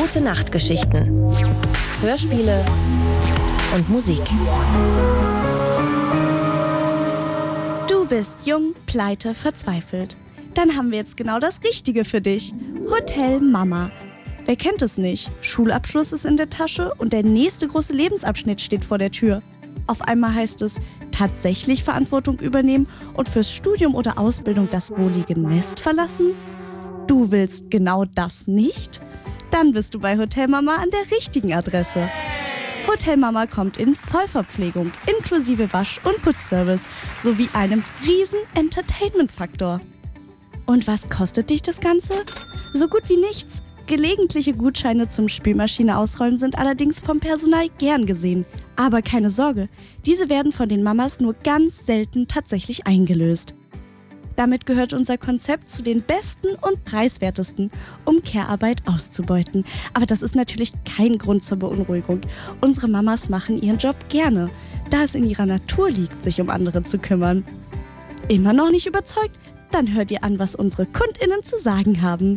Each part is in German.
Gute-Nacht-Geschichten, Hörspiele und Musik. Du bist jung, pleite, verzweifelt. Dann haben wir jetzt genau das Richtige für dich. Hotel Mama. Wer kennt es nicht? Schulabschluss ist in der Tasche und der nächste große Lebensabschnitt steht vor der Tür. Auf einmal heißt es, tatsächlich Verantwortung übernehmen und fürs Studium oder Ausbildung das wohlige Nest verlassen? Du willst genau das nicht? Dann bist du bei Hotel Mama an der richtigen Adresse. Hotel Mama kommt in Vollverpflegung, inklusive Wasch- und Putzservice sowie einem riesen Entertainment-Faktor. Und was kostet dich das Ganze? So gut wie nichts. Gelegentliche Gutscheine zum Spülmaschine ausräumen sind allerdings vom Personal gern gesehen. Aber keine Sorge, diese werden von den Mamas nur ganz selten tatsächlich eingelöst. Damit gehört unser Konzept zu den besten und preiswertesten, um Care-Arbeit auszubeuten. Aber das ist natürlich kein Grund zur Beunruhigung. Unsere Mamas machen ihren Job gerne, da es in ihrer Natur liegt, sich um andere zu kümmern. Immer noch nicht überzeugt? Dann hört ihr an, was unsere KundInnen zu sagen haben.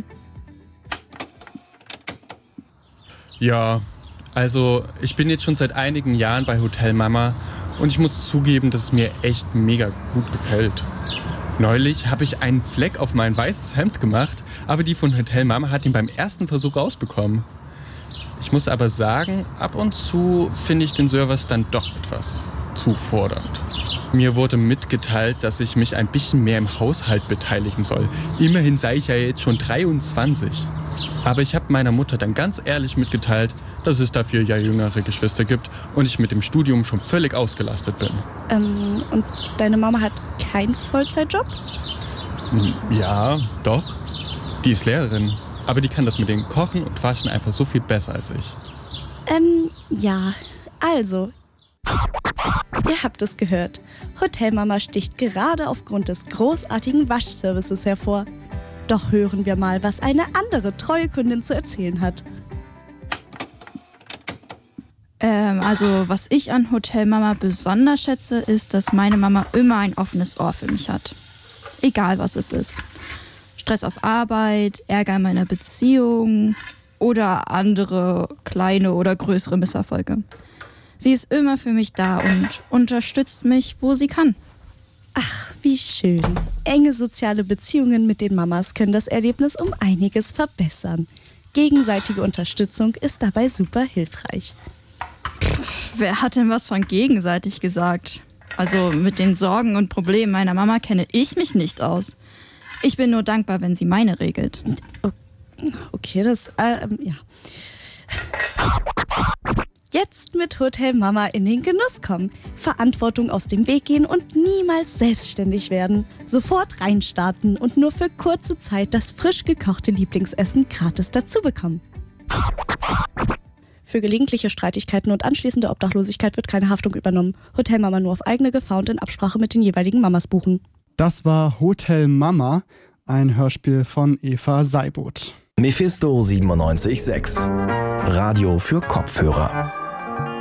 Ja, also ich bin jetzt schon seit einigen Jahren bei Hotel Mama und ich muss zugeben, dass es mir echt mega gut gefällt. Neulich habe ich einen Fleck auf mein weißes Hemd gemacht, aber die von Hotel Mama hat ihn beim ersten Versuch rausbekommen. Ich muss aber sagen, ab und zu finde ich den Service dann doch etwas zu fordernd. Mir wurde mitgeteilt, dass ich mich ein bisschen mehr im Haushalt beteiligen soll. Immerhin sei ich ja jetzt schon 23. Aber ich habe meiner Mutter dann ganz ehrlich mitgeteilt, dass es dafür ja jüngere Geschwister gibt und ich mit dem Studium schon völlig ausgelastet bin. Und deine Mama hat keinen Vollzeitjob? Ja, doch. Die ist Lehrerin. Aber die kann das mit dem Kochen und Waschen einfach so viel besser als ich. Ja. Also, ihr habt es gehört. Hotel Mama sticht gerade aufgrund des großartigen Waschservices hervor. Doch hören wir mal, was eine andere treue Kundin zu erzählen hat. Also was ich an Hotel Mama besonders schätze, ist, dass meine Mama immer ein offenes Ohr für mich hat. Egal was es ist. Stress auf Arbeit, Ärger in meiner Beziehung oder andere kleine oder größere Misserfolge. Sie ist immer für mich da und unterstützt mich, wo sie kann. Ach, wie schön. Enge soziale Beziehungen mit den Mamas können das Erlebnis um einiges verbessern. Gegenseitige Unterstützung ist dabei super hilfreich. Wer hat denn was von gegenseitig gesagt? Also mit den Sorgen und Problemen meiner Mama kenne ich mich nicht aus. Ich bin nur dankbar, wenn sie meine regelt. Okay, ja. Jetzt mit Hotel Mama in den Genuss kommen, Verantwortung aus dem Weg gehen und niemals selbstständig werden. Sofort reinstarten und nur für kurze Zeit das frisch gekochte Lieblingsessen gratis dazu bekommen. Für gelegentliche Streitigkeiten und anschließende Obdachlosigkeit wird keine Haftung übernommen. Hotel Mama nur auf eigene Gefahr und in Absprache mit den jeweiligen Mamas buchen. Das war Hotel Mama, ein Hörspiel von Eva Seiboth. Mephisto 97.6 Radio für Kopfhörer.